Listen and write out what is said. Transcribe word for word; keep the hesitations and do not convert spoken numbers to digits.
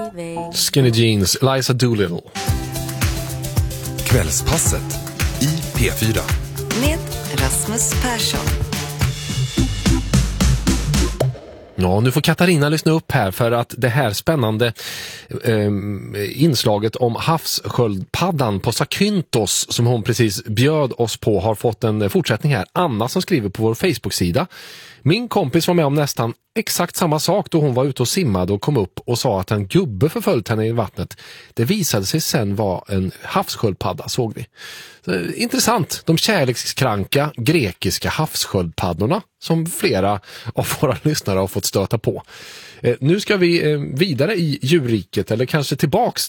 Skinny Jeans, Liza Doolittle. Kvällspasset i P fyra. Med Rasmus Persson. Ja, nu får Katarina lyssna upp här för att det här spännande eh, inslaget om havssköldpaddan på Zakynthos som hon precis bjöd oss på har fått en fortsättning här. Anna som skriver på vår Facebook-sida. Min kompis var med om nästan exakt samma sak då hon var ute och simmade och kom upp och sa att en gubbe förföljt henne i vattnet. Det visade sig sen vara en havssköldpadda, såg vi. Så, intressant. De kärlekskranka grekiska havssköldpaddorna som flera av våra lyssnare har fått stöta på. Eh, nu ska vi eh, vidare i djurriket eller kanske tillbaks